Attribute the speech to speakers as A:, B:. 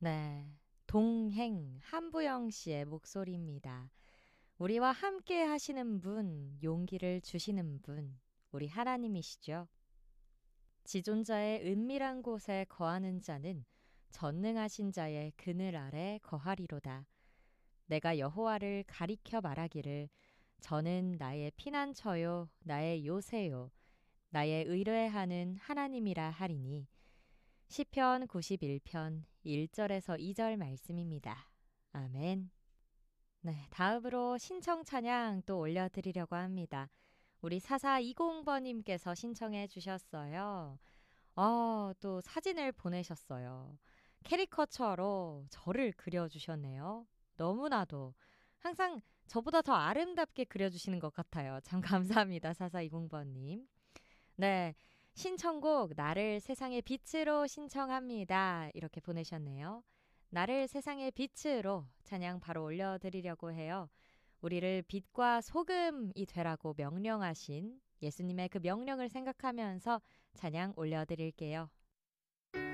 A: 네. 동행 한부영 씨의 목소리입니다. 우리와 함께 하시는 분, 용기를 주시는 분, 우리 하나님이시죠. 지존자의 은밀한 곳에 거하는 자는 전능하신 자의 그늘 아래 거하리로다. 내가 여호와를 가리켜 말하기를 저는 나의 피난처요 나의 요새요 나의 의뢰하는 하나님이라 하리니 시편 91편 1절에서 2절 말씀입니다. 아멘. 네, 다음으로 신청 찬양 또 올려드리려고 합니다. 우리 4420번님께서 신청해 주셨어요. 또 사진을 보내셨어요. 캐리커처로 저를 그려주셨네요. 너무나도 항상 저보다 더 아름답게 그려주시는 것 같아요. 참 감사합니다. 4420번님. 네, 신청곡 나를 세상의 빛으로 신청합니다. 이렇게 보내셨네요. 나를 세상의 빛으로 찬양 바로 올려드리려고 해요. 우리를 빛과 소금이 되라고 명령하신 예수님의 그 명령을 생각하면서 찬양 올려드릴게요.